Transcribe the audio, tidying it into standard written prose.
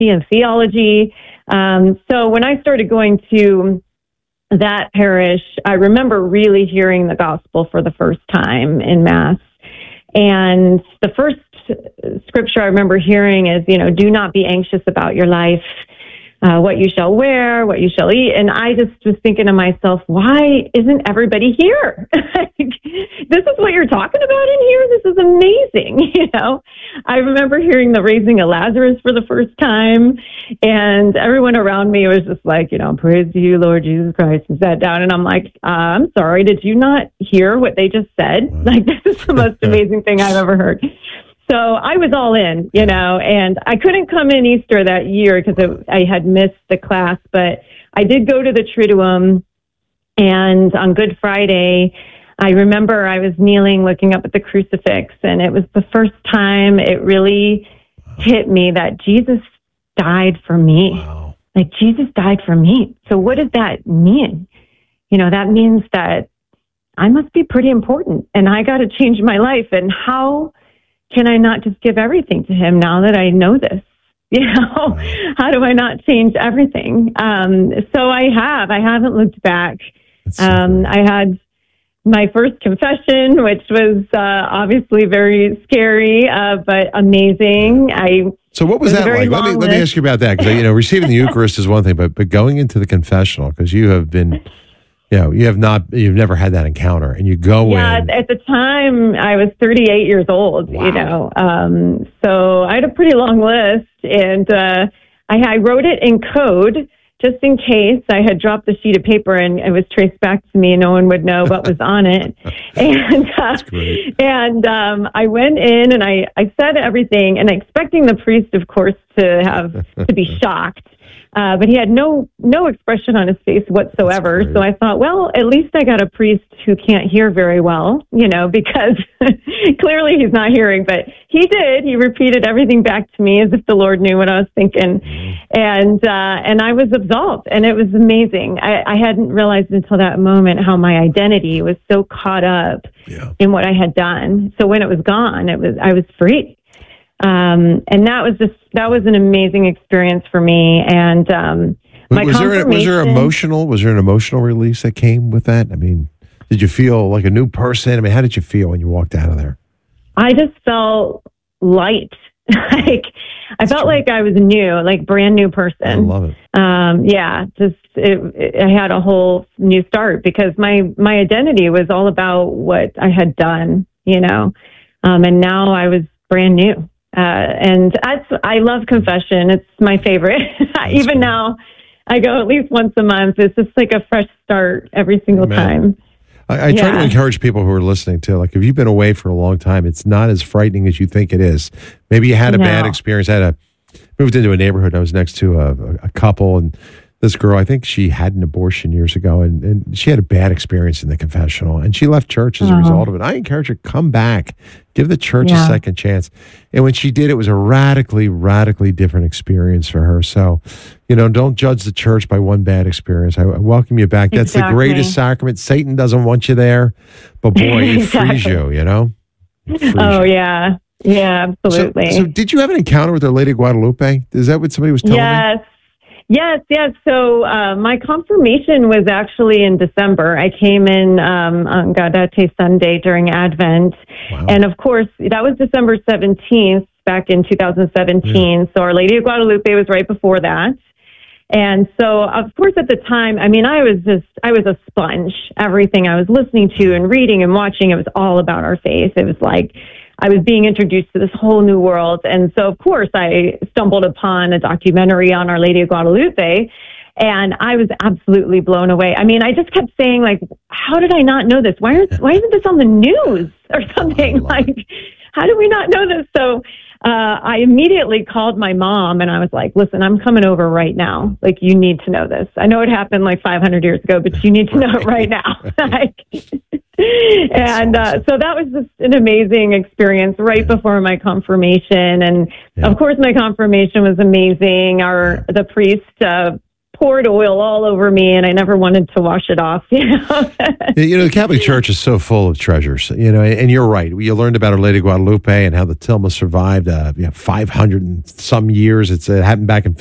and theology. So when I started going to that parish, I remember really hearing the gospel for the first time in Mass. And the first scripture I remember hearing is, do not be anxious about your life, what you shall wear, what you shall eat. And I just was thinking to myself, why isn't everybody here? This is what you're talking about in here? This is amazing. I remember hearing the raising of Lazarus for the first time, and everyone around me was just like, praise to you, Lord Jesus Christ, and sat down. And I'm like, I'm sorry, did you not hear what they just said? Like, this is the most amazing thing I've ever heard. So I was all in, and I couldn't come in Easter that year because I had missed the class, but I did go to the Triduum, and on Good Friday, I remember I was kneeling looking up at the crucifix, and it was the first time it really hit me that Jesus died for me. Wow. Like, Jesus died for me. So what does that mean? That means that I must be pretty important, and I got to change my life. And how can I not just give everything to him now that I know this? How do I not change everything? So I haven't looked back. I had my first confession, which was obviously very scary, but amazing. So what was that like? Let me ask you about that, because receiving the Eucharist is one thing, but going into the confessional, because you have been, you've never had that encounter, and you go in. Yeah, at the time I was 38 years old. Wow. So I had a pretty long list, and I wrote it in code, just in case I had dropped the sheet of paper and it was traced back to me, no one would know what was on it. And I went in and I said everything, and expecting the priest, of course, to be shocked. But he had no expression on his face whatsoever. So I thought, well, at least I got a priest who can't hear very well, because clearly he's not hearing. But he did. He repeated everything back to me as if the Lord knew what I was thinking. And I was absolved, and it was amazing. I hadn't realized until that moment how my identity was so caught up in what I had done. So when it was gone, I was free. And that was an amazing experience for me. And was there an emotional release that came with that? I mean, did you feel like a new person? I mean, how did you feel when you walked out of there? I just felt light. I felt like I was new, like brand new person. I love it. I had a whole new start because my identity was all about what I had done, and now I was brand new. And I love confession. It's my favorite. Even now, I go at least once a month. It's just like a fresh start every single time. I try to encourage people who are listening to, like, if you've been away for a long time, it's not as frightening as you think it is. Maybe you had a bad experience. Moved into a neighborhood. I was next to a couple, and this girl, I think she had an abortion years ago, and she had a bad experience in the confessional, and she left church as a result of it. I encourage her, come back, give the church a second chance. And when she did, it was a radically, radically different experience for her. So, don't judge the church by one bad experience. I welcome you back. That's the greatest sacrament. Satan doesn't want you there, but boy, it frees you, Yeah. Yeah, absolutely. So did you have an encounter with Our Lady of Guadalupe? Is that what somebody was telling me? Yes. So my confirmation was actually in December. I came in on Gaudete Sunday during Advent. Wow. And of course, that was December 17th back in 2017. So Our Lady of Guadalupe was right before that. And so, of course, at the time, I mean, I was a sponge. Everything I was listening to and reading and watching, it was all about our faith. It was like I was being introduced to this whole new world. And so, of course, I stumbled upon a documentary on Our Lady of Guadalupe, and I was absolutely blown away. I mean, I just kept saying, like, how did I not know this? Why isn't this on the news or something? Like, how do we not know this? So I immediately called my mom, and I was like, listen, I'm coming over right now. Like, you need to know this. I know it happened like 500 years ago, but you need to know it right now. And so that was just an amazing experience right before my confirmation. And of course, my confirmation was amazing. The priest poured oil all over me, and I never wanted to wash it off. The Catholic Church is so full of treasures. And you're right. You learned about Our Lady of Guadalupe and how the Tilma survived 500 and some years. It happened back in